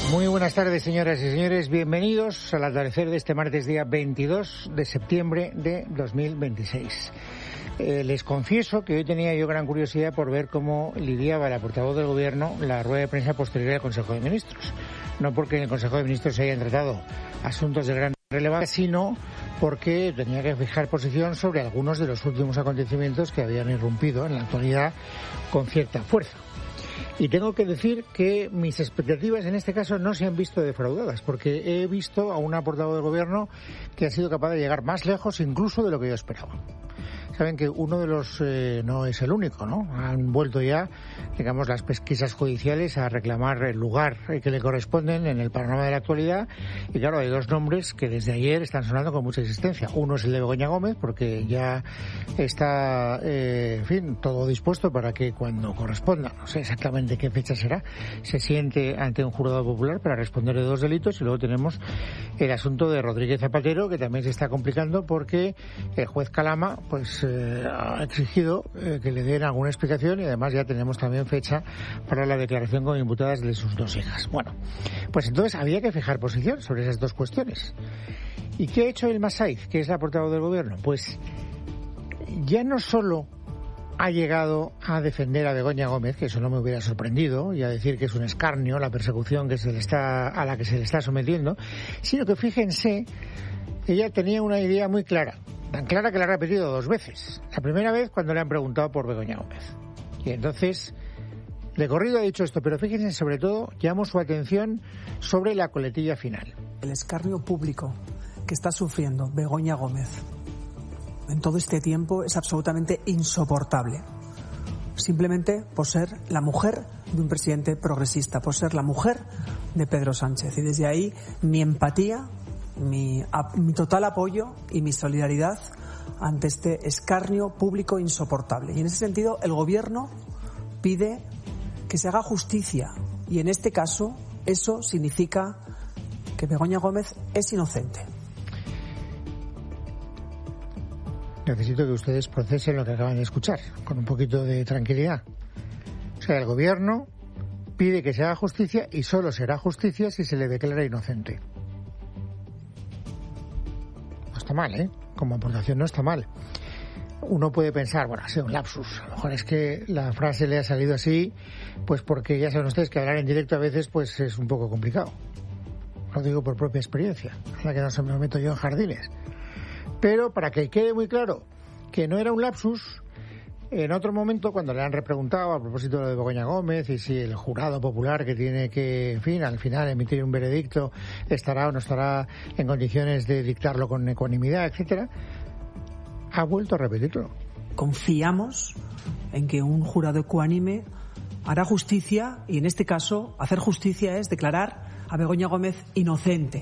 Muy buenas tardes, señoras y señores. Bienvenidos al atardecer de este martes, día 22 de septiembre de 2026. Les confieso que hoy tenía yo gran curiosidad por ver cómo lidiaba la portavoz del Gobierno la rueda de prensa posterior al Consejo de Ministros. No porque en el Consejo de Ministros se hayan tratado asuntos de gran relevancia, sino porque tenía que fijar posición sobre algunos de los últimos acontecimientos que habían irrumpido en la actualidad con cierta fuerza. Y tengo que decir que mis expectativas en este caso no se han visto defraudadas, porque he visto a una portavoz del Gobierno que ha sido capaz de llegar más lejos incluso de lo que yo esperaba. Saben que uno de los, no es el único, ¿no? Han vuelto ya, digamos, las pesquisas judiciales a reclamar el lugar que le corresponden en el panorama de la actualidad. Y claro, hay dos nombres que desde ayer están sonando con mucha insistencia. Uno es el de Begoña Gómez, porque ya está, en fin, todo dispuesto para que cuando corresponda, no sé exactamente qué fecha será, se siente ante un jurado popular para responder de dos delitos. Y luego tenemos el asunto de Rodríguez Zapatero, que también se está complicando porque el juez Calama, pues, ha exigido que le den alguna explicación, y además ya tenemos también fecha para la declaración como imputadas de sus dos hijas. Bueno, pues entonces había que fijar posición sobre esas dos cuestiones. ¿Y qué ha hecho Elma Saiz, que es la portavoz del Gobierno? Pues ya no solo ha llegado a defender a Begoña Gómez, que eso no me hubiera sorprendido, y a decir que es un escarnio la persecución que a la que se le está sometiendo, sino que fíjense, ella tenía una idea muy clara. Tan clara que la ha repetido dos veces. La primera vez cuando le han preguntado por Begoña Gómez. Y entonces, de corrido ha dicho esto, pero fíjense, sobre todo, llamo su atención sobre la coletilla final. El escarnio público que está sufriendo Begoña Gómez en todo este tiempo es absolutamente insoportable. Simplemente por ser la mujer de un presidente progresista, por ser la mujer de Pedro Sánchez. Y desde ahí, mi empatía, mi total apoyo y mi solidaridad ante este escarnio público insoportable. Y en ese sentido, el Gobierno pide que se haga justicia. Y en este caso, eso significa que Begoña Gómez es inocente. Necesito que ustedes procesen lo que acaban de escuchar, con un poquito de tranquilidad. O sea, el Gobierno pide que se haga justicia y solo será justicia si se le declara inocente. Está mal, ¿eh? Como aportación no está mal. Uno puede pensar, bueno, ha sido un lapsus. A lo mejor es que la frase le ha salido así, pues porque ya saben ustedes que hablar en directo a veces pues es un poco complicado. Lo digo por propia experiencia, en la que no se me meto yo en jardines. Pero para que quede muy claro que no era un lapsus, en otro momento, cuando le han repreguntado a propósito de lo de Begoña Gómez y si el jurado popular que tiene que, en fin, al final emitir un veredicto estará o no estará en condiciones de dictarlo con ecuanimidad, etcétera, ha vuelto a repetirlo. Confiamos en que un jurado ecuánime hará justicia, y en este caso hacer justicia es declarar a Begoña Gómez inocente.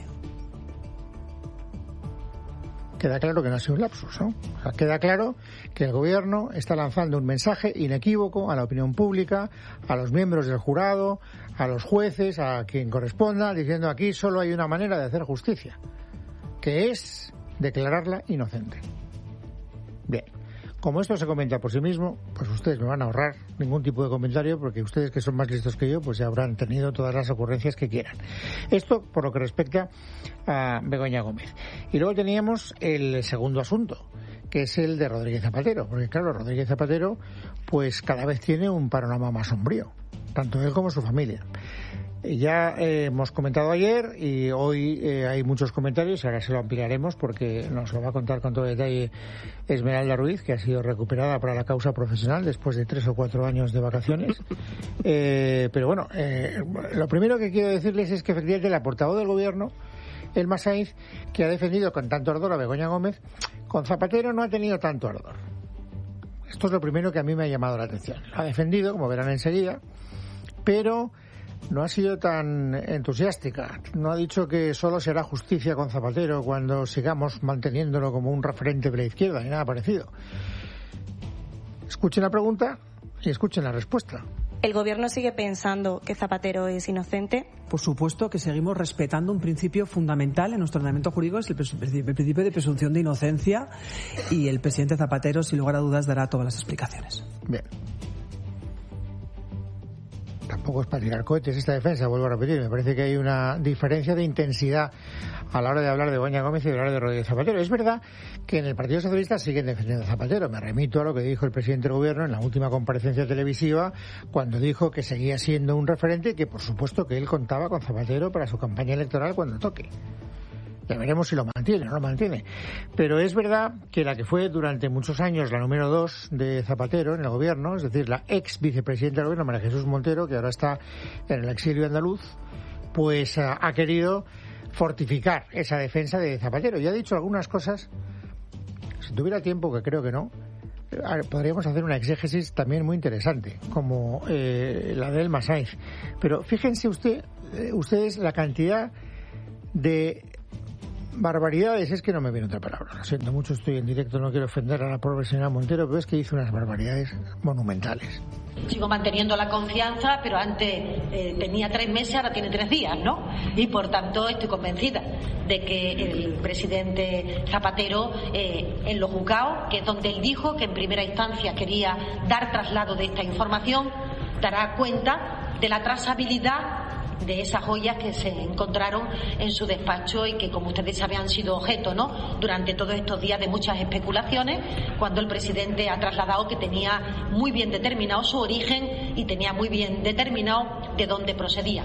Queda claro que no ha sido un lapsus, ¿no? O sea, queda claro que el Gobierno está lanzando un mensaje inequívoco a la opinión pública, a los miembros del jurado, a los jueces, a quien corresponda, diciendo aquí solo hay una manera de hacer justicia, que es declararla inocente. Bien, como esto se comenta por sí mismo, pues ustedes me van a ahorrar ningún tipo de comentario, porque ustedes, que son más listos que yo, pues ya habrán tenido todas las ocurrencias que quieran. Esto por lo que respecta a Begoña Gómez. Y luego teníamos el segundo asunto, que es el de Rodríguez Zapatero, porque claro, Rodríguez Zapatero pues cada vez tiene un panorama más sombrío, tanto él como su familia. Ya hemos comentado ayer y hoy hay muchos comentarios, ahora se lo ampliaremos porque nos lo va a contar con todo detalle Esmeralda Ruiz, que ha sido recuperada para la causa profesional después de 3 o 4 años de vacaciones. Pero bueno, lo primero que quiero decirles es que efectivamente la portavoz del Gobierno, Elma Saiz, que ha defendido con tanto ardor a Begoña Gómez, con Zapatero no ha tenido tanto ardor. Esto es lo primero que a mí me ha llamado la atención. Ha defendido, como verán enseguida, pero no ha sido tan entusiástica. No ha dicho que solo será justicia con Zapatero cuando sigamos manteniéndolo como un referente de la izquierda, ni nada parecido. Escuchen la pregunta y escuchen la respuesta. ¿El Gobierno sigue pensando que Zapatero es inocente? Por supuesto que seguimos respetando un principio fundamental en nuestro ordenamiento jurídico, es el principio de presunción de inocencia, y el presidente Zapatero, sin lugar a dudas, dará todas las explicaciones. Bien. tampoco es para tirar cohetes esta defensa, vuelvo a repetir. Me parece que hay una diferencia de intensidad a la hora de hablar de Begoña Gómez y de hablar de Rodríguez Zapatero. Es verdad que en el Partido Socialista siguen defendiendo a Zapatero. Me remito a lo que dijo el presidente del Gobierno en la última comparecencia televisiva, cuando dijo que seguía siendo un referente y que, por supuesto, que él contaba con Zapatero para su campaña electoral cuando toque. Ya veremos si lo mantiene o no lo mantiene. Pero es verdad que la que fue durante muchos años la número 2 de Zapatero en el gobierno, es decir, la ex vicepresidenta del gobierno, María Jesús Montero, que ahora está en el exilio andaluz, pues ha querido fortificar esa defensa de Zapatero. Y ha dicho algunas cosas, si tuviera tiempo, que creo que no, podríamos hacer una exégesis también muy interesante, como la de Elma Sainz. Pero fíjense ustedes la cantidad de barbaridades, es que no me viene otra palabra, lo siento mucho, estoy en directo, no quiero ofender a la pobre señora Montero, pero es que hizo unas barbaridades monumentales. Sigo manteniendo la confianza, pero antes tenía 3 meses, ahora tiene 3 días, ¿no? Y por tanto estoy convencida de que el presidente Zapatero, en los juzgados, que es donde él dijo que en primera instancia quería dar traslado de esta información, dará cuenta de la trazabilidad de esas joyas que se encontraron en su despacho y que, como ustedes saben, han sido objeto, ¿no?, durante todos estos días de muchas especulaciones, cuando el presidente ha trasladado que tenía muy bien determinado su origen y tenía muy bien determinado de dónde procedía.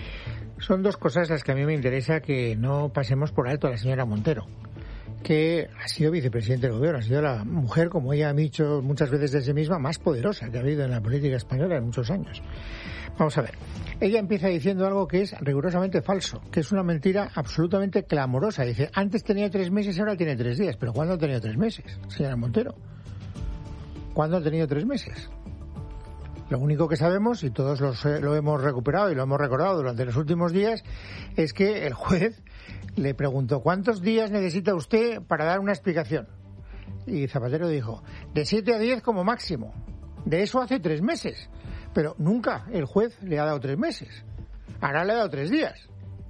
Son dos cosas las que a mí me interesa que no pasemos por alto a la señora Montero, que ha sido vicepresidente del gobierno, ha sido la mujer, como ella ha dicho muchas veces de sí misma, más poderosa que ha habido en la política española en muchos años. Vamos a ver, ella empieza diciendo algo que es rigurosamente falso, que es una mentira absolutamente clamorosa. Dice, antes tenía 3 meses, ahora tiene 3 días. ¿Pero cuándo ha tenido 3 meses, señora Montero? ¿Cuándo ha tenido 3 meses? Lo único que sabemos, y todos lo hemos recuperado y lo hemos recordado durante los últimos días, es que el juez le preguntó, ¿cuántos días necesita usted para dar una explicación? Y Zapatero dijo, de 7 a 10 como máximo. De eso hace 3 meses. Pero nunca el juez le ha dado 3 meses. Ahora le ha dado 3 días.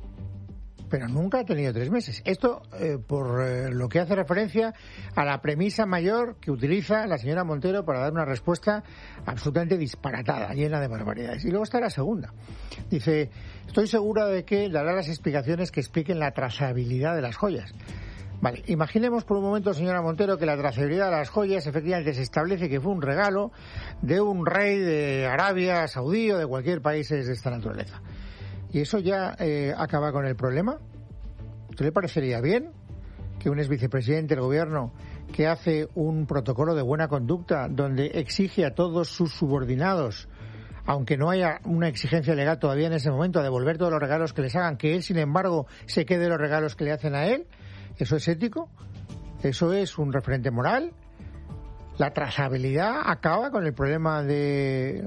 Pero nunca ha tenido 3 meses. Esto por lo que hace referencia a la premisa mayor que utiliza la señora Montero para dar una respuesta absolutamente disparatada, llena de barbaridades. Y luego está la segunda. Dice, estoy segura de que dará las explicaciones que expliquen la trazabilidad de las joyas. Vale, imaginemos por un momento, señora Montero, que la trazabilidad de las joyas efectivamente se establece que fue un regalo de un rey de Arabia Saudí o de cualquier país de esta naturaleza. ¿Y eso ya acaba con el problema? ¿Usted le parecería bien que un ex vicepresidente del gobierno que hace un protocolo de buena conducta donde exige a todos sus subordinados, aunque no haya una exigencia legal todavía en ese momento, a devolver todos los regalos que les hagan, que él, sin embargo, se quede los regalos que le hacen a él? ¿Eso es ético? ¿Eso es un referente moral? ¿La trazabilidad acaba con el problema de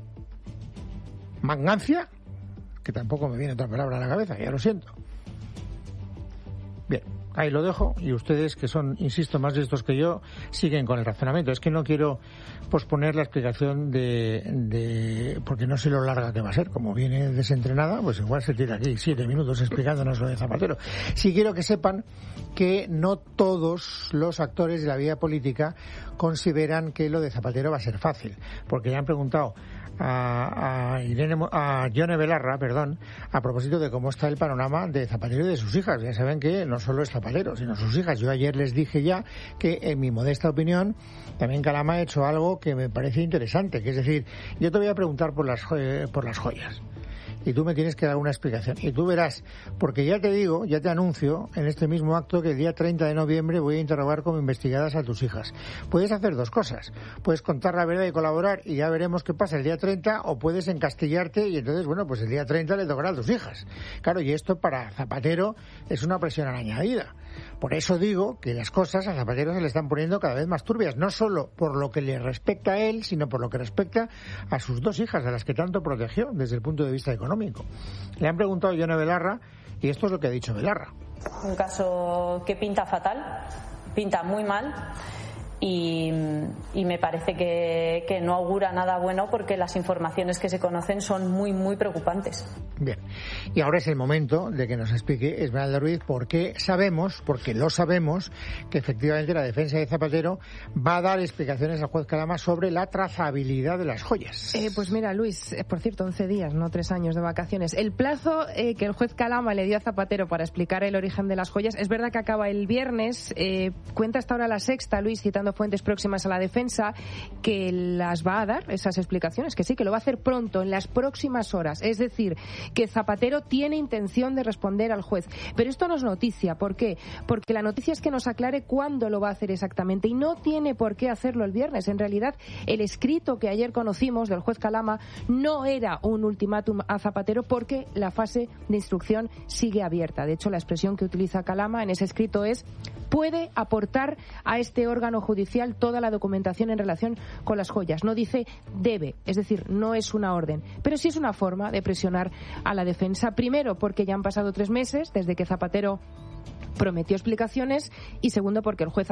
magnancia? Que tampoco me viene otra palabra a la cabeza, ya lo siento. Bien, ahí lo dejo, y ustedes, que son, insisto, más listos que yo, siguen con el razonamiento. Es que no quiero posponer la explicación porque no sé lo larga que va a ser. Como viene desentrenada, pues igual se tira aquí 7 minutos explicándonos lo de Zapatero. Sí quiero que sepan que no todos los actores de la vida política consideran que lo de Zapatero va a ser fácil, porque ya han preguntado a Yone Belarra, a propósito de cómo está el panorama de Zapatero y de sus hijas. Ya saben que no solo es Zapatero, sino sus hijas. Yo ayer les dije ya que, en mi modesta opinión, también Calama ha hecho algo que me parece interesante, que es decir, yo te voy a preguntar por las joyas, y tú me tienes que dar una explicación. Y tú verás, porque ya te digo, ya te anuncio en este mismo acto que el día 30 de noviembre voy a interrogar como investigadas a tus hijas. Puedes hacer dos cosas. Puedes contar la verdad y colaborar y ya veremos qué pasa el día 30, o puedes encastillarte y entonces, bueno, pues el día 30 le tocará a tus hijas. Claro, y esto para Zapatero es una presión añadida. Por eso digo que las cosas a Zapatero se le están poniendo cada vez más turbias, no solo por lo que le respecta a él, sino por lo que respecta a sus 2 hijas, a las que tanto protegió desde el punto de vista económico. Le han preguntado a Yone Belarra, y esto es lo que ha dicho Belarra. Un caso que pinta fatal, pinta muy mal, y me parece que no augura nada bueno, porque las informaciones que se conocen son muy, muy preocupantes. Bien, y ahora es el momento de que nos explique Esmeralda Ruiz porque lo sabemos, que efectivamente la defensa de Zapatero va a dar explicaciones al juez Calama sobre la trazabilidad de las joyas. Pues mira, Luis, por cierto, 11 días, no 3 años de vacaciones. El plazo que el juez Calama le dio a Zapatero para explicar el origen de las joyas, es verdad que acaba el viernes. Cuenta hasta ahora La Sexta, Luis, citando fuentes próximas a la defensa, que las va a dar, esas explicaciones, que sí, que lo va a hacer pronto, en las próximas horas. Es decir, que Zapatero tiene intención de responder al juez. Pero esto no es noticia. ¿Por qué? Porque la noticia es que nos aclare cuándo lo va a hacer exactamente, y no tiene por qué hacerlo el viernes. En realidad, el escrito que ayer conocimos del juez Calama no era un ultimátum a Zapatero, porque la fase de instrucción sigue abierta. De hecho, la expresión que utiliza Calama en ese escrito es: puede aportar a este órgano judicial toda la documentación en relación con las joyas. No dice debe, es decir, no es una orden, pero sí es una forma de presionar a la defensa. Primero, porque ya han pasado 3 meses desde que Zapatero prometió explicaciones, y segundo, porque el juez